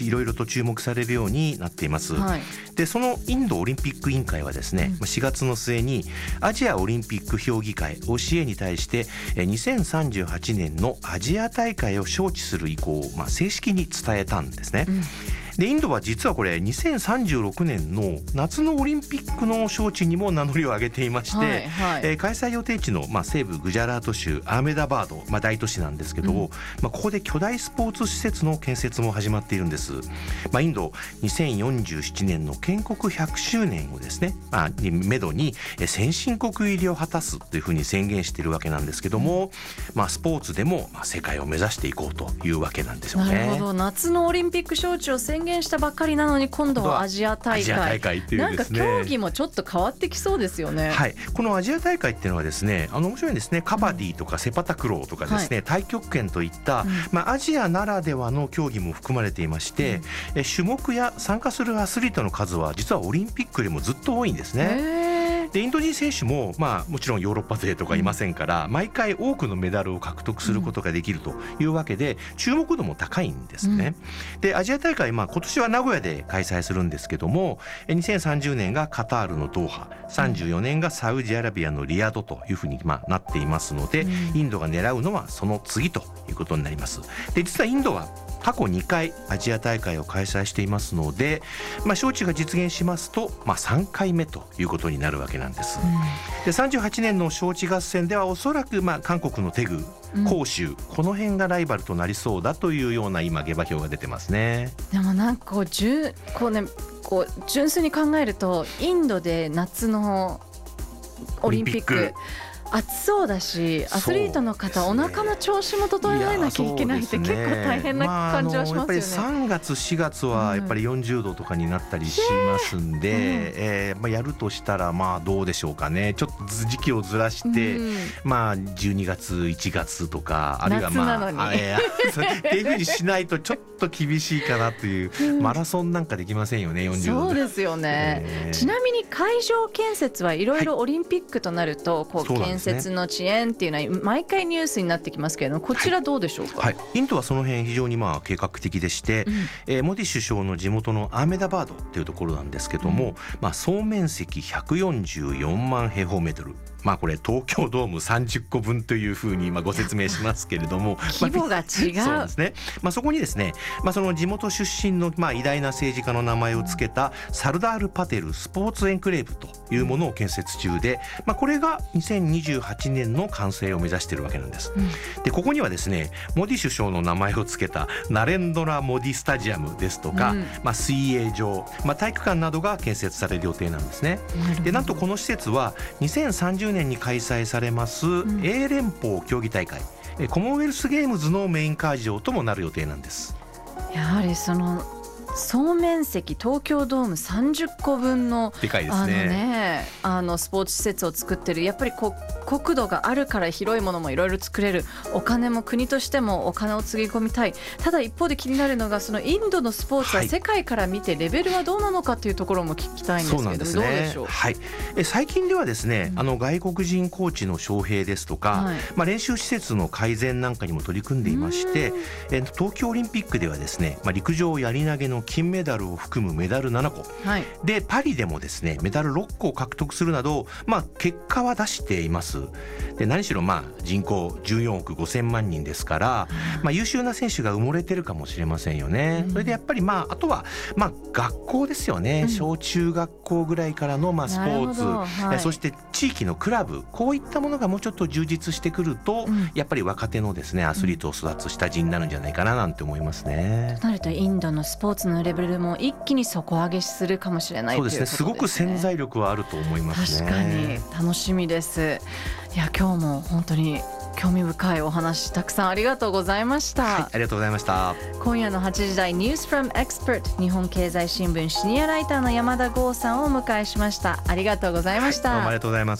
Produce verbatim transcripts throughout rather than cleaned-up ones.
いろいろと注目されるようになっています、 はい、 でそのインドオリンピック委員会はですね、うん、しがつの末にアジアオリンピック評議会 オーシーエー に対してにせんさんじゅうはちねんのアジア大会を招致する意向を、まあ、正式に伝えたんですね、うん。でインドは実はこれにせんさんじゅうろくねんの夏のオリンピックの招致にも名乗りを上げていまして、はいはい、えー、開催予定地の、まあ、西部グジャラート州アーメダバード、まあ、大都市なんですけど、うん、まあ、ここで巨大スポーツ施設の建設も始まっているんです、まあ、インドにせんよんじゅうななねんの建国ひゃくしゅうねんをですね、まあ、めどに先進国入りを果たすというふうに宣言しているわけなんですけども、うん、まあ、スポーツでもまあ世界を目指していこうというわけなんですよね。 なるほど、夏のオリンピック招致を宣言したばっかりなのに今度はアジア大会、 アジア大会っていうですね、 なんか競技もちょっと変わってきそうですよね。 はい、このアジア大会っていうのはですね、あの面白いですね。カバディとかセパタクローとかですね、はい、太極拳といった、うん、まあ、アジアならではの競技も含まれていまして、うん、種目や参加するアスリートの数は実はオリンピックよりもずっと多いんですね。でインド人選手も、まあ、もちろんヨーロッパ勢とかいませんから、うん、毎回多くのメダルを獲得することができるというわけで、注目度も高いんですね、うん、でアジア大会、まあ、今年は名古屋で開催するんですけども、にせんさんじゅうねんがカタールのドーハ、さんじゅうよねんがサウジアラビアのリヤドというふうに、まあ、なっていますので、うん、インドが狙うのはその次ということになります。で実はインドは過去にかいアジア大会を開催していますので、まあ、招致が実現しますと、まあ、さんかいめということになるわけなんです、うん、でさんじゅうはちねんの招致合戦ではおそらく、まあ、韓国のテグ、広州、うん、この辺がライバルとなりそうだというような今下馬評が出てますね。 でもなんかこうじゅこう、ね、こう純粋に考えるとインドで夏のオリンピック暑そうだし、アスリートの方、お腹の調子も整えなきゃいけないって結構大変な感じはしますよね。まあ、やっぱりさんがつしがつはやっぱりよんじゅうどとかになったりしますんで、うん、えーまあ、やるとしたらまあどうでしょうかね。ちょっと時期をずらして、うん、まあじゅうにがついちがつとか、あるいはまあ夏なのに、 えー、っていうふうにしないとちょっと厳しいかなという、うん、マラソンなんかできませんよね、よんじゅうど。 そうですよね、えー、ちなみに会場建設はいろいろオリンピックとなると、はい、こう建設の遅延っていうのは毎回ニュースになってきますけれども、こちらどうでしょうか。 はいはい、インドはその辺非常にまあ計画的でして、うん、えー、モディ首相の地元のアーメダバードっていうところなんですけども、うん、まあ、総面積ひゃくよんじゅうよんまん平方メートル、まあ、これ東京ドームさんじゅっこぶんというふうにまあご説明しますけれども規模が違う、 まあ、そうですね、まあ、そこにですね、まあ、その地元出身のまあ偉大な政治家の名前を付けたサルダール・パテルスポーツエンクレーブというものを建設中で、まあ、これがにせんにじゅうはちねんの完成を目指しているわけなんです、うん、でここにはですね、モディ首相の名前を付けたナレンドラ・モディスタジアムですとか、うん、まあ、水泳場、まあ、体育館などが建設される予定なんですね。でなんとこの施設はにせんさんじゅうねんに開催されます、うん、英連邦競技大会コモンウェルスゲームズのメイン会場ともなる予定なんです。 やはりその総面積東京ドームさんじゅっこぶんのでかいですね。 あのね、あのスポーツ施設を作ってる、やっぱりこ国土があるから広いものもいろいろ作れる、お金も国としてもお金をつぎ込みたい。ただ一方で気になるのが、そのインドのスポーツは世界から見てレベルはどうなのかというところも聞きたいんですけど、 そうなんですね、 どうでしょう。 はい、え最近ではですね、うん、あの外国人コーチの招聘ですとか、はい、まあ、練習施設の改善なんかにも取り組んでいまして、え東京オリンピックではですね、まあ、陸上やり投げの金メダルを含むメダルななこ、はい、でパリでもですねメダルろっこを獲得するなど、まあ、結果は出しています。で何しろまあ人口じゅうよんおくごせんまんにんですから、まあ、優秀な選手が埋もれてるかもしれませんよね、うん、それでやっぱりまああとはまあ学校ですよね、うん、小中学校ぐらいからのまあスポーツ、はい、そして地域のクラブ、こういったものがもうちょっと充実してくると、うん、やっぱり若手のですねアスリートを育つ下地になるんじゃないかななんて思いますね。 となるとインドのスポーツのレベルも一気に底上げするかもしれないということですね。 そうですね、すごく潜在力はあると思いますね。 確かに楽しみです。いや今日も本当に興味深いお話たくさんありがとうございました。 はい、ありがとうございました。 今夜のはちじ台 News from Expert、 日本経済新聞シニアライターの山田剛さんをお迎えしました。ありがとうございました。 はい、どうもありがとうございます。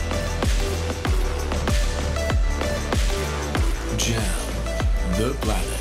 ジャム The Planet